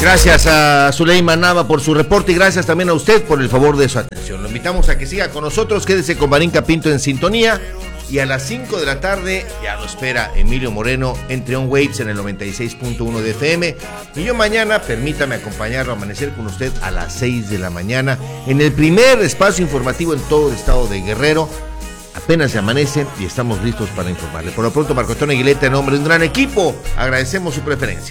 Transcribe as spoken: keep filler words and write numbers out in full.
Gracias a Zuleima Nava por su reporte y gracias también a usted por el favor de su atención. Lo invitamos a que siga con nosotros, quédese con Marín Pinto en sintonía y a las cinco de la tarde ya lo espera Emilio Moreno entre On Waves en el noventa y seis punto uno de F M. Y yo mañana, permítame acompañarlo a amanecer con usted a las seis de la mañana en el primer espacio informativo en todo el estado de Guerrero. Apenas se amanece y estamos listos para informarle. Por lo pronto, Marco Antonio Aguileta, en nombre de un gran equipo, agradecemos su preferencia.